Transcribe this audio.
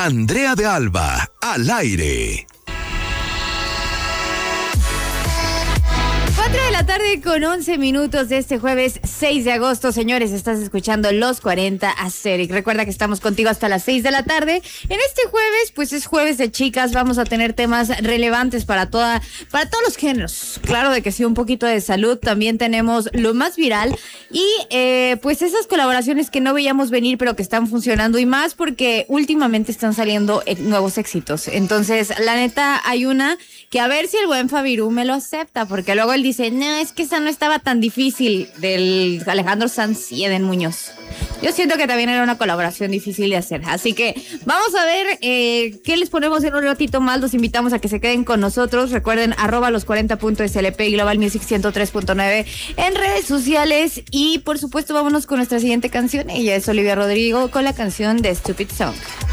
Andrea de Alba, al aire. 4 de la tarde con 11 minutos de este jueves 6 de agosto. Señores, estás escuchando Los 40 Asterix. Recuerda que estamos contigo hasta las 6 de la tarde. En este jueves, pues es jueves de chicas. Vamos a tener temas relevantes para todos los géneros. Claro de que sí, un poquito de salud. También tenemos lo más viral. Y pues esas colaboraciones que no veíamos venir, pero que están funcionando. Y más porque últimamente están saliendo nuevos éxitos. Entonces, la neta, hay una que a ver si el buen Fabirú me lo acepta. Porque luego él dice, no, es que esa no estaba tan difícil, del Alejandro Sanz y Eden Muñoz. Yo siento que también era una colaboración difícil de hacer. Así que vamos a ver qué les ponemos en un ratito más. Los invitamos a que se queden con nosotros. Recuerden, @los40.slp y Global Music 103.9 en redes sociales. Y por supuesto, vámonos con nuestra siguiente canción. Ella es Olivia Rodrigo con la canción de Stupid Song.